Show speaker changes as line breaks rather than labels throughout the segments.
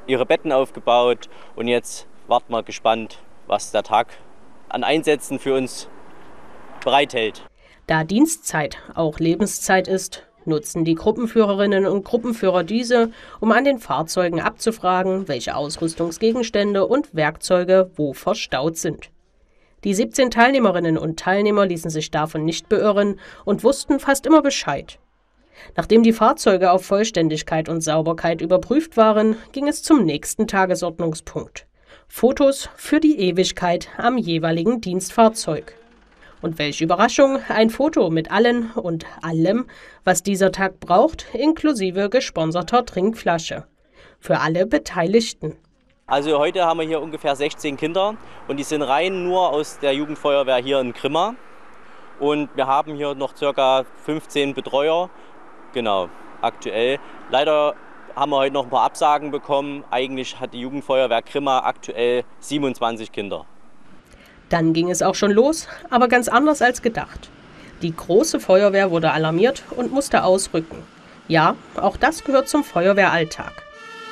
ihre Betten aufgebaut und jetzt warten wir gespannt, was der Tag an Einsätzen für uns bereithält.
Da Dienstzeit auch Lebenszeit ist, nutzen die Gruppenführerinnen und Gruppenführer diese, um an den Fahrzeugen abzufragen, welche Ausrüstungsgegenstände und Werkzeuge wo verstaut sind. Die 17 Teilnehmerinnen und Teilnehmer ließen sich davon nicht beirren und wussten fast immer Bescheid. Nachdem die Fahrzeuge auf Vollständigkeit und Sauberkeit überprüft waren, ging es zum nächsten Tagesordnungspunkt. Fotos für die Ewigkeit am jeweiligen Dienstfahrzeug. Und welche Überraschung, ein Foto mit allen und allem, was dieser Tag braucht, inklusive gesponserter Trinkflasche. Für alle Beteiligten.
Also heute haben wir hier ungefähr 16 Kinder und die sind rein nur aus der Jugendfeuerwehr hier in Grimma. Und wir haben hier noch ca. 15 Betreuer, genau, aktuell. Leider haben wir heute noch ein paar Absagen bekommen. Eigentlich hat die Jugendfeuerwehr Grimma aktuell 27 Kinder.
Dann ging es auch schon los, aber ganz anders als gedacht. Die große Feuerwehr wurde alarmiert und musste ausrücken. Ja, auch das gehört zum Feuerwehralltag.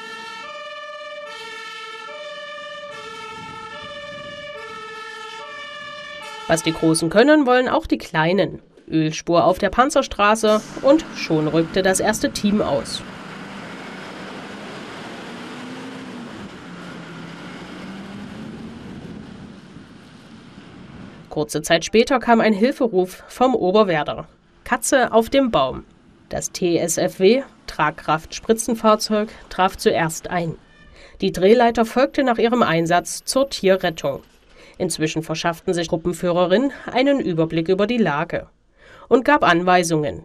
Was die Großen können, wollen auch die Kleinen. Ölspur auf der Panzerstraße und schon rückte das erste Team aus. Kurze Zeit später kam ein Hilferuf vom Oberwerder. Katze auf dem Baum. Das TSFW, Tragkraft-Spritzenfahrzeug, traf zuerst ein. Die Drehleiter folgte nach ihrem Einsatz zur Tierrettung. Inzwischen verschafften sich Gruppenführerin einen Überblick über die Lage und gab Anweisungen.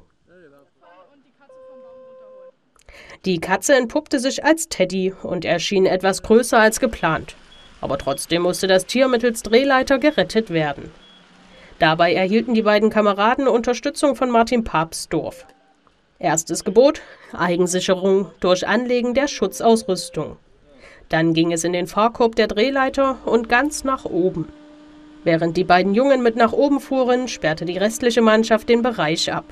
Die Katze entpuppte sich als Teddy und erschien etwas größer als geplant. Aber trotzdem musste das Tier mittels Drehleiter gerettet werden. Dabei erhielten die beiden Kameraden Unterstützung von Martin Papsdorf. Erstes Gebot: Eigensicherung durch Anlegen der Schutzausrüstung. Dann ging es in den Fahrkorb der Drehleiter und ganz nach oben. Während die beiden Jungen mit nach oben fuhren, sperrte die restliche Mannschaft den Bereich ab.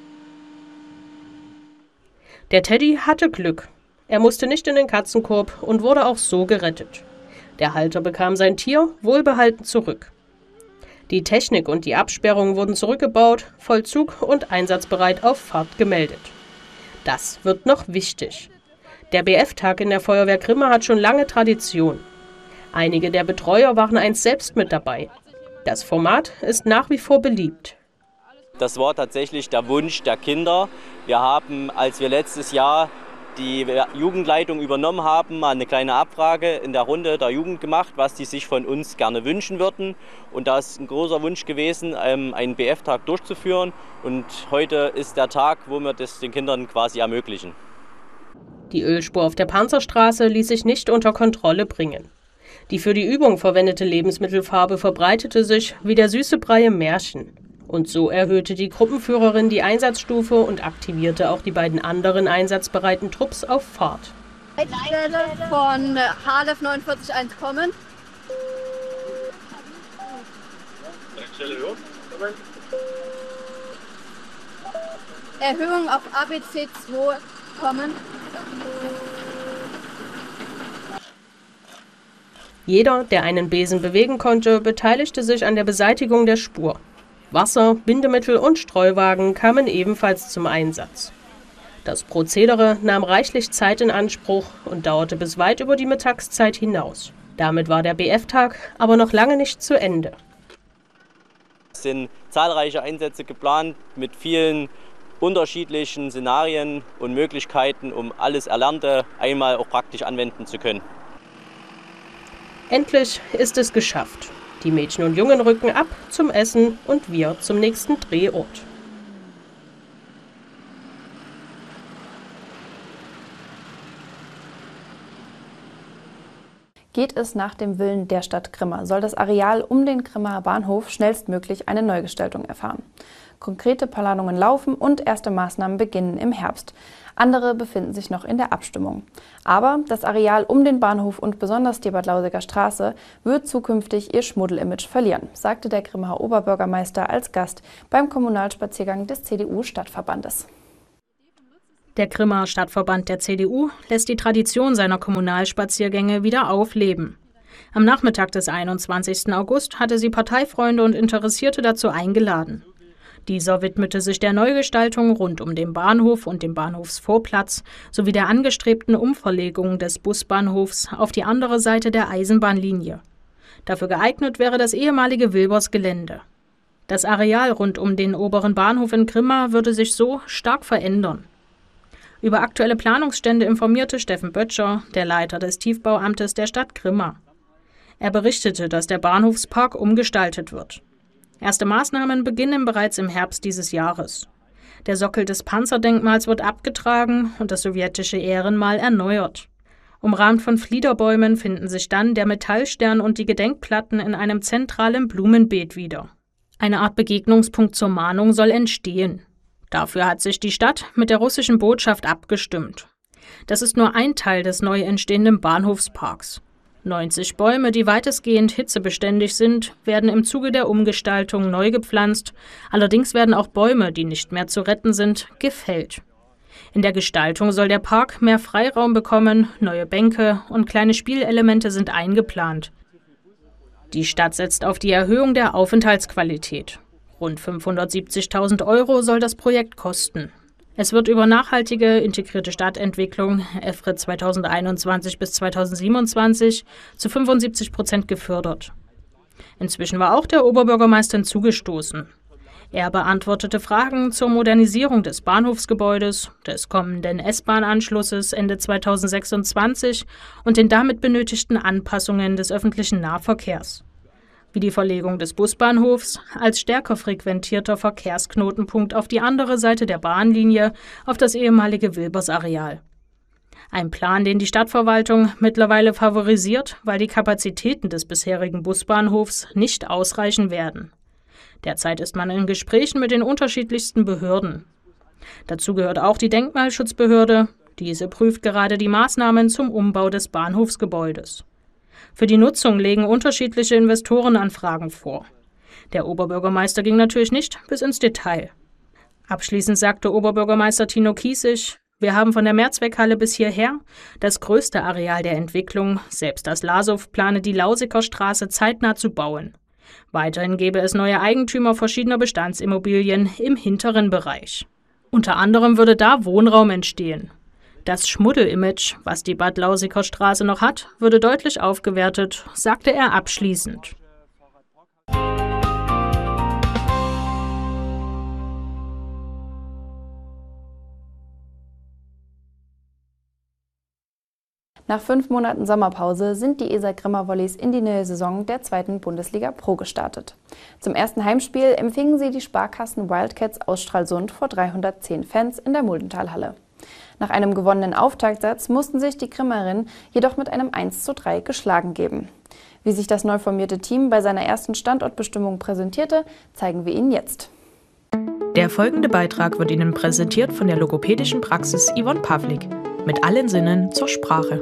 Der Teddy hatte Glück. Er musste nicht in den Katzenkorb und wurde auch so gerettet. Der Halter bekam sein Tier wohlbehalten zurück. Die Technik und die Absperrung wurden zurückgebaut, Vollzug und einsatzbereit auf Fahrt gemeldet. Das wird noch wichtig. Der BF-Tag in der Feuerwehr Grimma hat schon lange Tradition. Einige der Betreuer waren einst selbst mit dabei. Das Format ist nach wie vor beliebt.
Das war tatsächlich der Wunsch der Kinder. Wir haben, als wir letztes Jahr die Jugendleitung übernommen haben, mal eine kleine Abfrage in der Runde der Jugend gemacht, was die sich von uns gerne wünschen würden. Und da ist ein großer Wunsch gewesen, einen BF-Tag durchzuführen. Und heute ist der Tag, wo wir das den Kindern quasi ermöglichen.
Die Ölspur auf der Panzerstraße ließ sich nicht unter Kontrolle bringen. Die für die Übung verwendete Lebensmittelfarbe verbreitete sich wie der süße Brei im Märchen. Und so erhöhte die Gruppenführerin die Einsatzstufe und aktivierte auch die beiden anderen einsatzbereiten Trupps auf Fahrt.
Leitstelle von HLF 49.1 kommen. Erhöhung auf ABC 2 kommen.
Jeder, der einen Besen bewegen konnte, beteiligte sich an der Beseitigung der Spur. Wasser, Bindemittel und Streuwagen kamen ebenfalls zum Einsatz. Das Prozedere nahm reichlich Zeit in Anspruch und dauerte bis weit über die Mittagszeit hinaus. Damit war der BF-Tag aber noch lange nicht zu Ende.
Es sind zahlreiche Einsätze geplant mit vielen unterschiedlichen Szenarien und Möglichkeiten, um alles Erlernte einmal auch praktisch anwenden zu können.
Endlich ist es geschafft. Die Mädchen und Jungen rücken ab zum Essen und wir zum nächsten Drehort.
Geht es nach dem Willen der Stadt Grimma, soll das Areal um den Grimmaer Bahnhof schnellstmöglich eine Neugestaltung erfahren. Konkrete Planungen laufen und erste Maßnahmen beginnen im Herbst. Andere befinden sich noch in der Abstimmung. Aber das Areal um den Bahnhof und besonders die Bad-Lausiger Straße wird zukünftig ihr Schmuddel-Image verlieren, sagte der Grimmaer Oberbürgermeister als Gast beim Kommunalspaziergang des CDU-Stadtverbandes.
Der Grimmer Stadtverband der CDU lässt die Tradition seiner Kommunalspaziergänge wieder aufleben. Am Nachmittag des 21. August hatte sie Parteifreunde und Interessierte dazu eingeladen. Dieser widmete sich der Neugestaltung rund um den Bahnhof und den Bahnhofsvorplatz sowie der angestrebten Umverlegung des Busbahnhofs auf die andere Seite der Eisenbahnlinie. Dafür geeignet wäre das ehemalige Wilbers-Gelände. Das Areal rund um den oberen Bahnhof in Grimma würde sich so stark verändern. Über aktuelle Planungsstände informierte Steffen Böttcher, der Leiter des Tiefbauamtes der Stadt Grimma. Er berichtete, dass der Bahnhofspark umgestaltet wird. Erste Maßnahmen beginnen bereits im Herbst dieses Jahres. Der Sockel des Panzerdenkmals wird abgetragen und das sowjetische Ehrenmal erneuert. Umrahmt von Fliederbäumen finden sich dann der Metallstern und die Gedenkplatten in einem zentralen Blumenbeet wieder. Eine Art Begegnungspunkt zur Mahnung soll entstehen. Dafür hat sich die Stadt mit der russischen Botschaft abgestimmt. Das ist nur ein Teil des neu entstehenden Bahnhofsparks. 90 Bäume, die weitestgehend hitzebeständig sind, werden im Zuge der Umgestaltung neu gepflanzt. Allerdings werden auch Bäume, die nicht mehr zu retten sind, gefällt. In der Gestaltung soll der Park mehr Freiraum bekommen, neue Bänke und kleine Spielelemente sind eingeplant. Die Stadt setzt auf die Erhöhung der Aufenthaltsqualität. Rund 570.000 € soll das Projekt kosten. Es wird über nachhaltige integrierte Stadtentwicklung EFRE 2021 bis 2027 zu 75% gefördert. Inzwischen war auch der Oberbürgermeister hinzugestoßen. Er beantwortete Fragen zur Modernisierung des Bahnhofsgebäudes, des kommenden S-Bahn-Anschlusses Ende 2026 und den damit benötigten Anpassungen des öffentlichen Nahverkehrs, wie die Verlegung des Busbahnhofs als stärker frequentierter Verkehrsknotenpunkt auf die andere Seite der Bahnlinie auf das ehemalige Wilbers-Areal. Ein Plan, den die Stadtverwaltung mittlerweile favorisiert, weil die Kapazitäten des bisherigen Busbahnhofs nicht ausreichen werden. Derzeit ist man in Gesprächen mit den unterschiedlichsten Behörden. Dazu gehört auch die Denkmalschutzbehörde. Diese prüft gerade die Maßnahmen zum Umbau des Bahnhofsgebäudes. Für die Nutzung legen unterschiedliche Investorenanfragen vor. Der Oberbürgermeister ging natürlich nicht bis ins Detail. Abschließend sagte Oberbürgermeister Tino Kiesig: Wir haben von der Mehrzweckhalle bis hierher das größte Areal der Entwicklung. Selbst das LASUF plane, die Lausiker Straße zeitnah zu bauen. Weiterhin gäbe es neue Eigentümer verschiedener Bestandsimmobilien im hinteren Bereich. Unter anderem würde da Wohnraum entstehen. Das Schmuddel-Image, was die Bad Lausiker Straße noch hat, würde deutlich aufgewertet, sagte er abschließend.
Nach 5 Monaten Sommerpause sind die ESA Grimma Volleys in die neue Saison der 2. Bundesliga Pro gestartet. Zum ersten Heimspiel empfingen sie die Sparkassen Wildcats aus Stralsund vor 310 Fans in der Muldentalhalle. Nach einem gewonnenen Auftaktsatz mussten sich die Grimmerinnen jedoch mit einem 1:3 geschlagen geben. Wie sich das neu formierte Team bei seiner ersten Standortbestimmung präsentierte, zeigen wir Ihnen jetzt.
Der folgende Beitrag wird Ihnen präsentiert von der logopädischen Praxis Yvonne Pavlik. Mit allen Sinnen zur Sprache.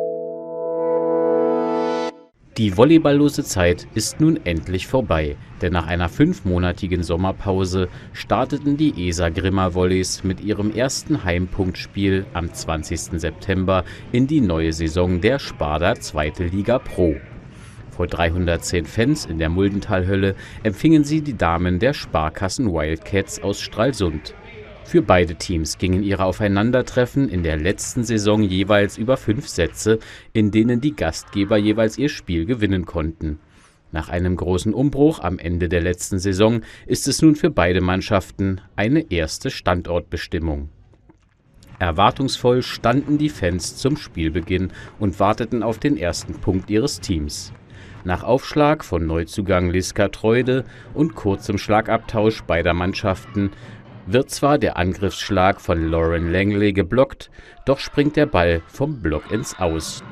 Die volleyballlose Zeit ist nun endlich vorbei, denn nach einer 5-monatigen Sommerpause starteten die ESA Grimma Volleys mit ihrem ersten Heimpunktspiel am 20. September in die neue Saison der Sparda 2. Liga Pro. Vor 310 Fans in der Muldentalhölle empfingen sie die Damen der Sparkassen Wildcats aus Stralsund. Für beide Teams gingen ihre Aufeinandertreffen in der letzten Saison jeweils über 5 Sätze, in denen die Gastgeber jeweils ihr Spiel gewinnen konnten. Nach einem großen Umbruch am Ende der letzten Saison ist es nun für beide Mannschaften eine erste Standortbestimmung. Erwartungsvoll standen die Fans zum Spielbeginn und warteten auf den ersten Punkt ihres Teams. Nach Aufschlag von Neuzugang Liska Treude und kurzem Schlagabtausch beider Mannschaften wird zwar der Angriffsschlag von Lauren Langley geblockt, doch springt der Ball vom Block ins Aus.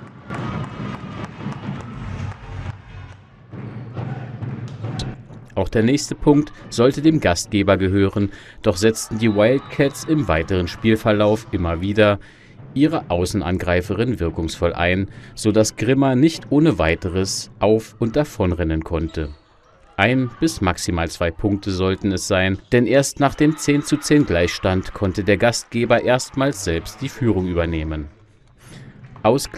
Auch der nächste Punkt sollte dem Gastgeber gehören, doch setzten die Wildcats im weiteren Spielverlauf immer wieder ihre Außenangreiferin wirkungsvoll ein, sodass Grimma nicht ohne weiteres auf- und davonrennen konnte. 1 bis maximal 2 Punkte sollten es sein, denn erst nach dem 10:10 Gleichstand konnte der Gastgeber erstmals selbst die Führung übernehmen. Ausgleich